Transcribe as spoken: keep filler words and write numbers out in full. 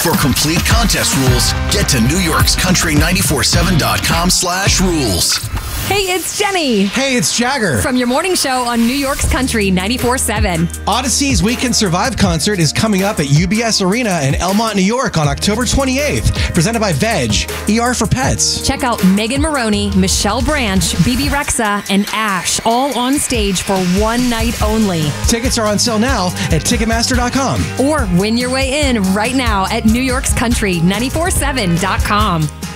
For complete contest rules, get to New York's country nine four seven dot com slash rules. Hey, it's Jenny. Hey, it's Jagger. From your morning show on New York's Country ninety-four seven. Odyssey's We Can Survive concert is coming up at U B S Arena in Elmont, New York on October twenty-eighth. Presented by Veg, E R for Pets. Check out Megan Maroney, Michelle Branch, B B Rexa, and Ash all on stage for one night only. Tickets are on sale now at Ticketmaster dot com. Or win your way in right now at New York's Country ninety-four seven dot com.